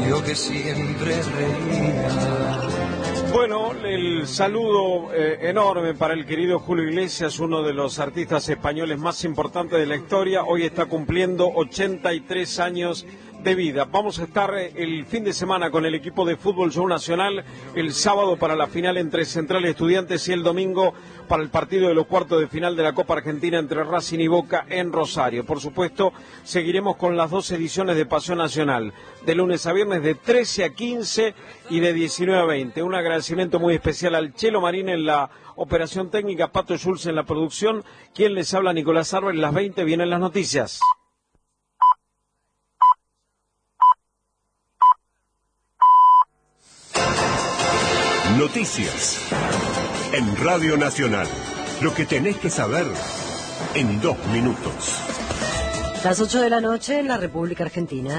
yo que siempre reía. Bueno, el saludo enorme para el querido Julio Iglesias, uno de los artistas españoles más importantes de la historia. Hoy está cumpliendo 83 años de vida. Vamos a estar el fin de semana con el equipo de Fútbol Show Nacional, el sábado para la final entre Central y Estudiantes y el domingo para el partido de los cuartos de final de la Copa Argentina entre Racing y Boca en Rosario. Por supuesto, seguiremos con las 2 ediciones de Pasión Nacional, de lunes a viernes de 13 a 15 y de 19 a 20. Un agradecimiento muy especial al Chelo Marín en la operación técnica, Pato Schulz en la producción. Quien les habla, Nicolás Arbel. Las 20 vienen las noticias. Noticias en Radio Nacional. Lo que tenés que saber en 2 minutos. Las 8 de la noche en la República Argentina.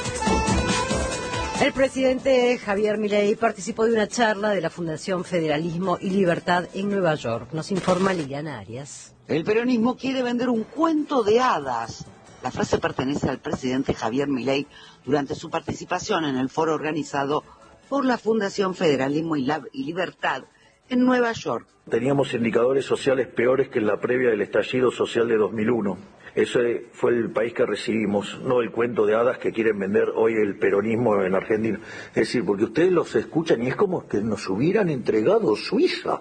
El presidente Javier Milei participó de una charla de la Fundación Federalismo y Libertad en Nueva York. Nos informa Liliana Arias. El peronismo quiere vender un cuento de hadas. La frase pertenece al presidente Javier Milei durante su participación en el foro organizado por la Fundación Federalismo y Libertad en Nueva York. Teníamos indicadores sociales peores que en la previa del estallido social de 2001. Ese fue el país que recibimos, no el cuento de hadas que quieren vender hoy el peronismo en Argentina. Es decir, porque ustedes los escuchan y es como que nos hubieran entregado Suiza.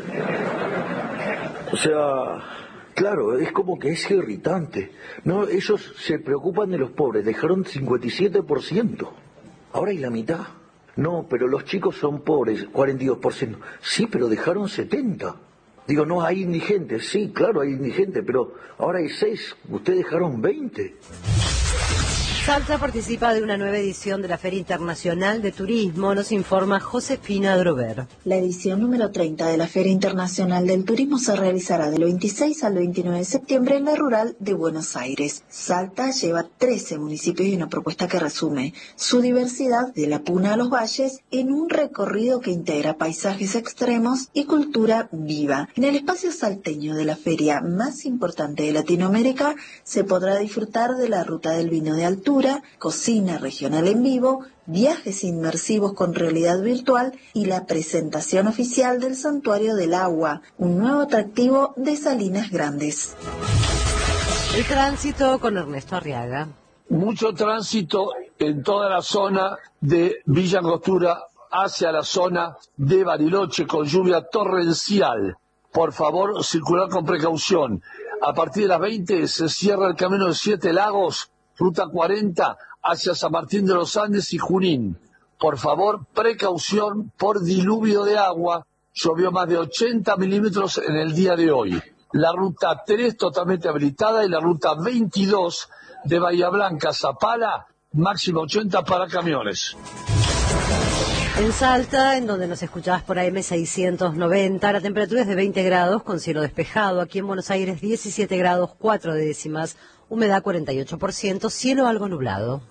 O sea, claro, es como que es irritante. No, ellos se preocupan de los pobres, dejaron 57%. Ahora hay la mitad. No, pero los chicos son pobres, 42%. Sí, pero dejaron 70%. Digo, no, hay indigentes. Sí, claro, hay indigentes, pero ahora hay 6. Ustedes dejaron 20. Salta participa de una nueva edición de la Feria Internacional de Turismo, nos informa Josefina Drover. La edición número 30 de la Feria Internacional del Turismo se realizará del 26 al 29 de septiembre en la rural de Buenos Aires. Salta lleva 13 municipios y una propuesta que resume su diversidad de la Puna a los valles en un recorrido que integra paisajes extremos y cultura viva. En el espacio salteño de la feria más importante de Latinoamérica se podrá disfrutar de la ruta del vino de altura, cocina regional en vivo, viajes inmersivos con realidad virtual y la presentación oficial del Santuario del Agua, un nuevo atractivo de Salinas Grandes. El tránsito con Ernesto Arriaga. Mucho tránsito en toda la zona de Villa Angostura hacia la zona de Bariloche con lluvia torrencial. Por favor, circular con precaución. A partir de las 20 se cierra el camino de Siete Lagos, Ruta 40, hacia San Martín de los Andes y Junín. Por favor, precaución por diluvio de agua. Llovió más de 80 milímetros en el día de hoy. La Ruta 3 totalmente habilitada y la Ruta 22 de Bahía Blanca a Zapala, máximo 80 para camiones. En Salta, en donde nos escuchabas por AM690, la temperatura es de 20 grados con cielo despejado. Aquí en Buenos Aires 17 grados 4 décimas, humedad 48%, cielo algo nublado.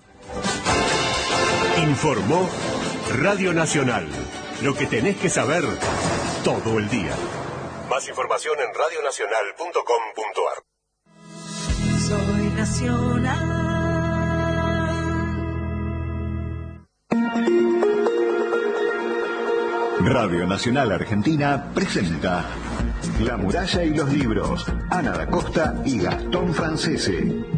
Informó Radio Nacional. Lo que tenés que saber todo el día. Más información en radionacional.com.ar. Soy nacional. Radio Nacional Argentina presenta La muralla y los libros, Ana da Costa y Gastón Francese.